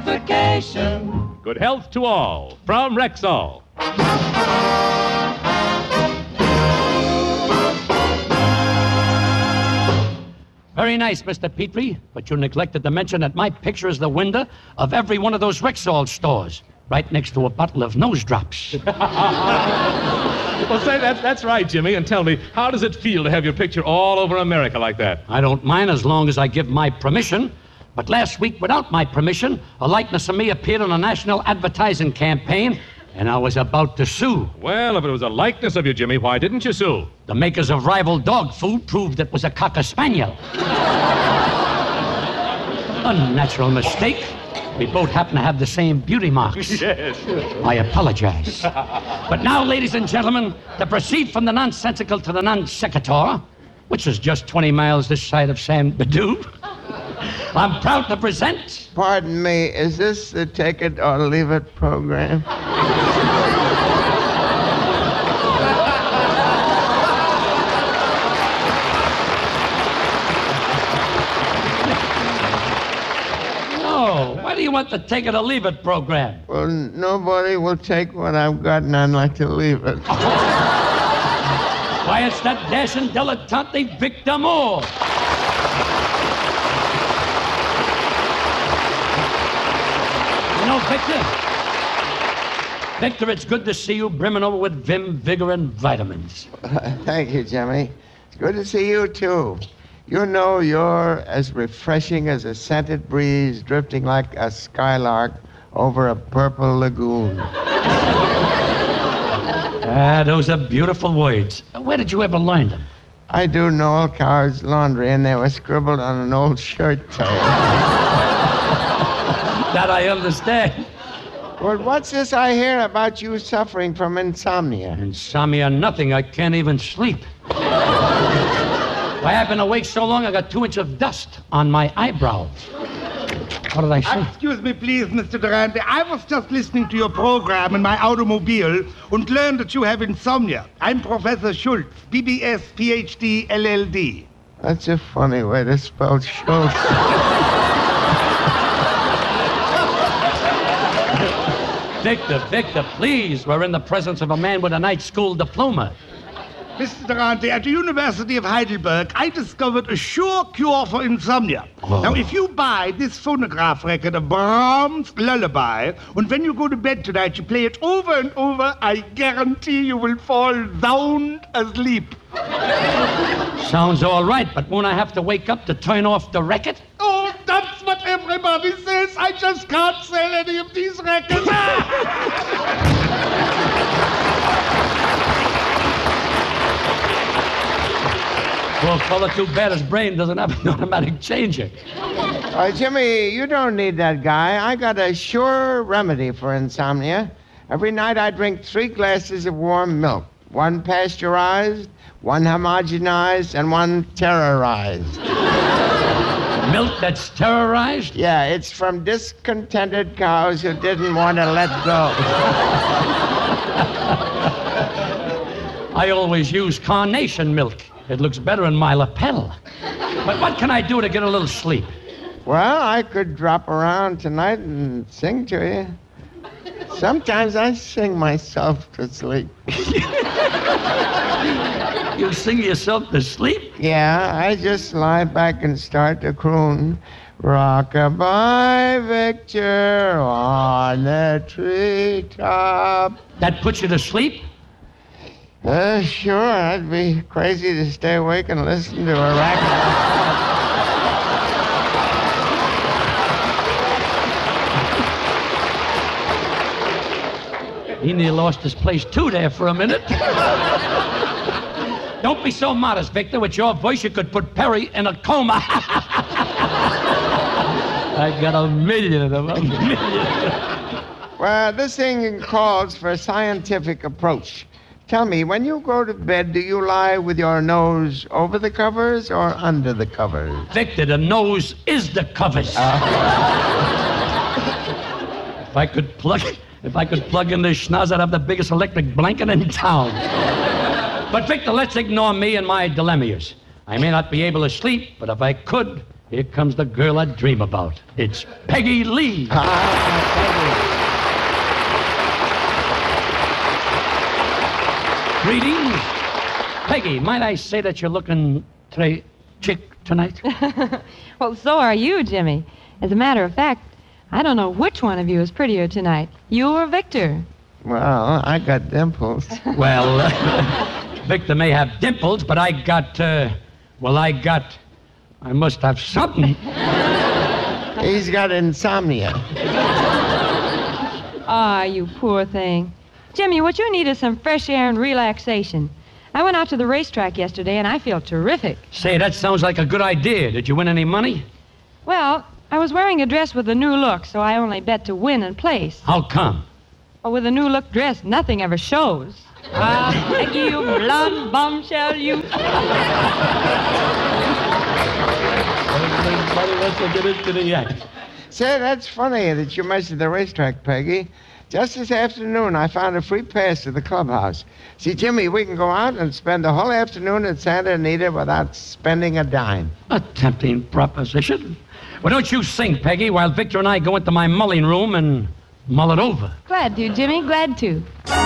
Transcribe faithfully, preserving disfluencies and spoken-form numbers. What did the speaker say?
gratification. Good health to all from Rexall. Very nice, Mister Petrie, but you neglected to mention that my picture is the window of every one of those Rexall stores, right next to a bottle of nose drops. Well, say that, that's right, Jimmy, and tell me, how does it feel to have your picture all over America like that? I don't mind as long as I give my permission. But last week, without my permission, a likeness of me appeared on a national advertising campaign, and I was about to sue. Well, if it was a likeness of you, Jimmy, why didn't you sue? The makers of rival dog food proved it was a Cocker Spaniel. Unnatural mistake. We both happen to have the same beauty marks. Yes. I apologize. But now, ladies and gentlemen, to proceed from the nonsensical to the non-sequitur, which is just twenty miles this side of San Bedou, I'm proud to present... Pardon me, is this the Take It or Leave It program? No, why do you want the Take It or Leave It program? Well, nobody will take what I've got and I'd like to leave it. Why, it's that dashing dilettante Victor Moore. You know, Victor, Victor, it's good to see you brimming over with vim, vigor, and vitamins. Uh, thank you, Jimmy. It's good to see you, too. You know you're as refreshing as a scented breeze drifting like a skylark over a purple lagoon. Ah, those are beautiful words. Where did you ever learn them? I do Noel Coward's laundry, and they were scribbled on an old shirt tail. That I understand. Well, what's this I hear about you suffering from insomnia? Insomnia, nothing. I can't even sleep. Why, I've been awake so long, I got two inches of dust on my eyebrows. What did I say? Excuse me, please, Mister Durante. I was just listening to your program in my automobile and learned that you have insomnia. I'm Professor Schultz, B B S, P H D, L L D. That's a funny way to spell Schultz. Victor, Victor, please. We're in the presence of a man with a night school diploma. Mister Durante, at the University of Heidelberg, I discovered a sure cure for insomnia. Oh. Now, if you buy this phonograph record of Brahms' Lullaby, and when you go to bed tonight, you play it over and over, I guarantee you will fall sound asleep. Sounds all right, but won't I have to wake up to turn off the record? Oh, that's what everybody says. I just can't sell any of these records. Poor fella, too bad his brain doesn't have an automatic changer. Uh, Jimmy, you don't need that guy. I got a sure remedy for insomnia. Every night I drink three glasses of warm milk. One pasteurized, one homogenized, and one terrorized. Milk that's terrorized? Yeah, it's from discontented cows who didn't want to let go. I always use carnation milk. It looks better in my lapel. But what can I do to get a little sleep? Well, I could drop around tonight and sing to you. Sometimes I sing myself to sleep. You sing yourself to sleep? Yeah, I just lie back and start to croon. Rock-a-bye, Victor, on the treetop. That puts you to sleep? Uh, sure, I'd be crazy to stay awake and listen to a record. He nearly lost his place, too, there for a minute. Don't be so modest, Victor. With your voice, you could put Perry in a coma. I got a million of them, a million. Well, this thing calls for a scientific approach. Tell me, when you go to bed, do you lie with your nose over the covers or under the covers? Victor, the nose is the covers. Uh. If I could plug, if I could plug in this schnoz, I'd have the biggest electric blanket in town. But Victor, let's ignore me and my dilemmas. I may not be able to sleep, but if I could, Here comes the girl I dream about. It's Peggy Lee. Greetings. Peggy, might I say that you're looking très chic tonight? Well, so are you, Jimmy. As a matter of fact, I don't know which one of you is prettier tonight, you or Victor. Well, I got dimples. Well, uh, Victor may have dimples, but I got, uh, well, I got, I must have something. He's got insomnia. Ah, you poor thing. Jimmy, what you need is some fresh air and relaxation. I went out to the racetrack yesterday, and I feel terrific. Say, that sounds like a good idea. Did you win any money? Well, I was wearing a dress with a new look, so I only bet to win and place. How come? Well, with a new look dress, nothing ever shows. Ah, Peggy, you blonde bombshell, you. Everybody wants to get into the act. Say, that's funny that you mentioned the racetrack, Peggy. Just this afternoon, I found a free pass to the clubhouse. See, Jimmy, we can go out and spend the whole afternoon at Santa Anita without spending a dime. A tempting proposition. Well, don't you sing, Peggy, while Victor and I go into my mulling room and mull it over. Glad to, Jimmy, glad to.